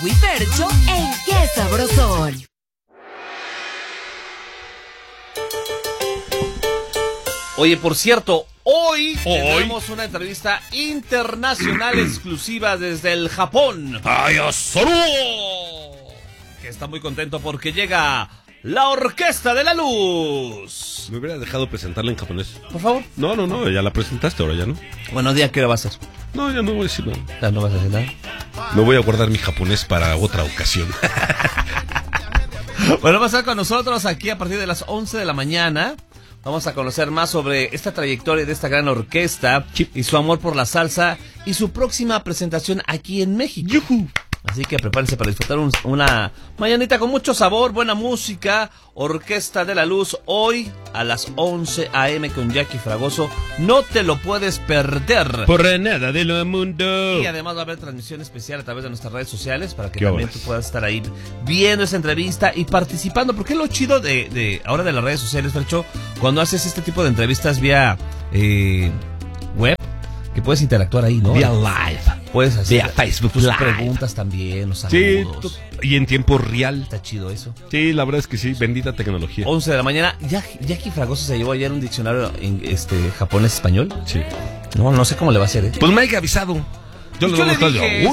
Fercho en Qué Sabrosón. Oye, por cierto, hoy tenemos una entrevista internacional exclusiva desde el Japón. Que está muy contento porque llega la Orquesta de la Luz. Me hubiera dejado presentarla en japonés. Por favor. No, ya la presentaste, ahora ya no. Buenos días, ¿qué hora va a ser? No, ya no voy a decir nada. Ya no vas a decir nada. Me voy a guardar mi japonés para otra ocasión. Bueno, va a estar con nosotros aquí a partir de las 11 de la mañana. Vamos a conocer más sobre esta trayectoria de esta gran orquesta y su amor por la salsa y su próxima presentación aquí en México. ¡Yujú! Así que prepárense para disfrutar una mañanita con mucho sabor, buena música. Orquesta de la Luz, hoy a las 11 a.m. con Jackie Fragoso. No te lo puedes perder. Por nada de lo mundo. Y además va a haber transmisión especial a través de nuestras redes sociales para que también tú puedas estar ahí viendo esa entrevista y participando. Porque es lo chido de ahora de las redes sociales, Fercho, cuando haces este tipo de entrevistas vía web, que puedes interactuar ahí, ¿no? Vía live. Puedes hacer vía Facebook tus Live. Preguntas también, los saludos. Sí, y en tiempo real. Está chido eso. Sí, la verdad es que sí, bendita tecnología. 11 de la mañana. Jackie Fragoso se llevó ayer un diccionario en japonés-español. Sí. No sé cómo le va a hacer, ¿eh? Pues me haya avisado. Yo le dije,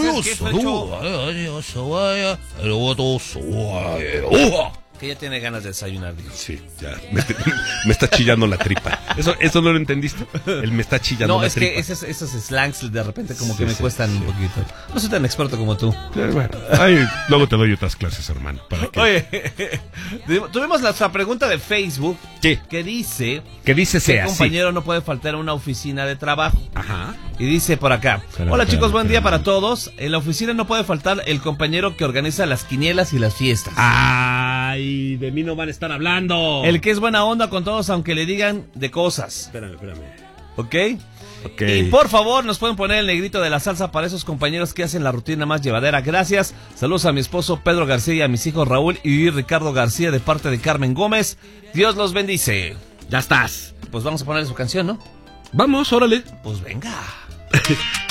que ya tiene ganas de desayunar, dijo. Sí, ya. Me está chillando la tripa. ¿Eso no lo entendiste? Él me está chillando la tripa. No, es que esos slangs de repente como que me cuestan un poquito. No soy tan experto como tú. Bueno, luego te doy otras clases, hermano. Oye, tuvimos nuestra pregunta de Facebook. Sí. Que dice sea un compañero no puede faltar a una oficina de trabajo. Ajá. Y dice por acá: hola chicos, buen día para todos. En la oficina no puede faltar el compañero que organiza las quinielas y las fiestas. Ay, de mí no van a estar hablando. El que es buena onda con todos aunque le digan de cosas. Espérame. ¿Ok? Ok. Y por favor nos pueden poner el negrito de la salsa para esos compañeros que hacen la rutina más llevadera. Gracias. Saludos a mi esposo Pedro García y a mis hijos Raúl y Ricardo García de parte de Carmen Gómez. Dios los bendice. Ya estás. Pues vamos a ponerle su canción, ¿no? Vamos, órale. Pues venga.